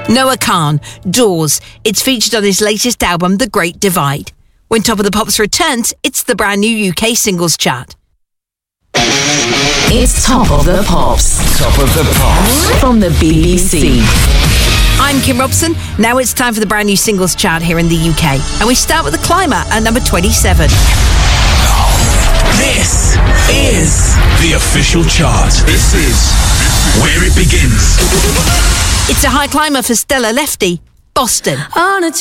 Noah Kahan, Doors. It's featured on his latest album, The Great Divide. When Top of the Pops returns, it's the brand new UK singles chart. It's Top of the Pops. Top of the Pops. From the BBC. I'm Kim Robson. Now it's time for the brand new singles chart here in the UK. And we start with The Climber at number 27. This is the official chart. This is where it begins. It's a high climber for Stella Lefty, Boston. On a